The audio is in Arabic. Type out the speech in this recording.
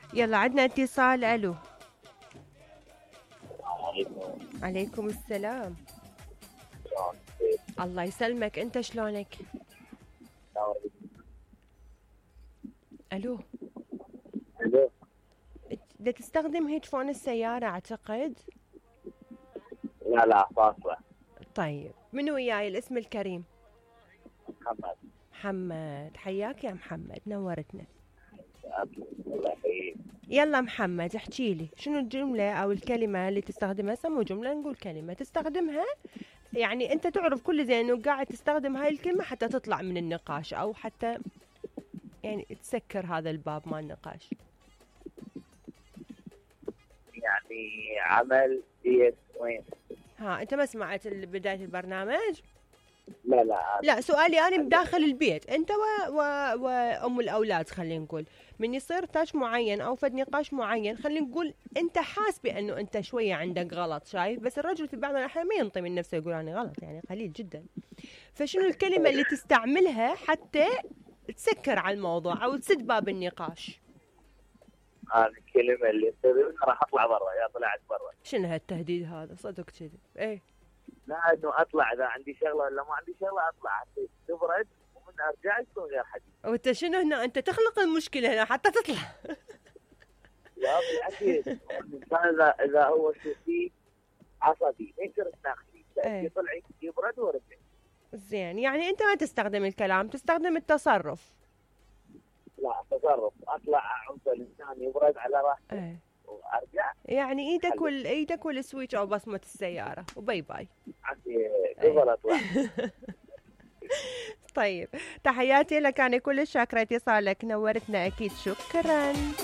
يلا عندنا اتصال. الو. عليكم. عليكم السلام. الله يسلمك، انت شلونك؟ الو. الو. بدك تستخدم هيدفون السيارة اعتقد؟ لا فاصلة. طيب منو وياي الاسم الكريم؟ محمد. محمد، حياك يا محمد، نورتنا. الله يحييك. يلا محمد احكي لي شنو الجملة او الكلمة اللي تستخدمها، سمو جملة نقول كلمة تستخدمها، يعني انت تعرف كل زين انه قاعد تستخدم هاي الكلمة حتى تطلع من النقاش او حتى يعني تسكر هذا الباب مال النقاش. يعني عمل ديت وين؟ ها انت ما سمعت بداية البرنامج؟ لا لا سؤالي انا بداخل البيت انت وام الاولاد، خلينا نقول من يصير تاش معين او فد نقاش معين، خلينا نقول انت حاس بانه انت شويه عندك غلط، شايف؟ بس الرجل في بعض الاحيان ما ينطي من نفسه يقول انا غلط، يعني قليل جدا. فشنو الكلمه اللي تستعملها حتى تسكر على الموضوع او تسد باب النقاش؟ هذه الكلمة اللي تصير راح اطلع برا، يا طلعت برا. شنو هالتهديد هذا؟ صدق كذب. ايه لا انه اطلع اذا عندي شغلة ولا ما عندي شغلة اطلع حتى تبرد ومن ارجع يكون غير حديث. وانت شنو هنا انت تخلق المشكله هنا حتى تطلع. لا بالعكس، الانسان اذا هو شوفي عصبي ما يصير تناقشي، ايه يطلع يبرد ورجع. زين، يعني انت ما تستخدم الكلام، تستخدم التصرف. لا تصرف، اطلع اعود الانسان يبرد على راحته ايه وارجع. يعني ايدك والسويتش او بصمة السيارة وباي باي. قبل اطلع. طيب تحياتي لك، انا كل شاكرة اتصالك، نورتنا اكيد، شكرا.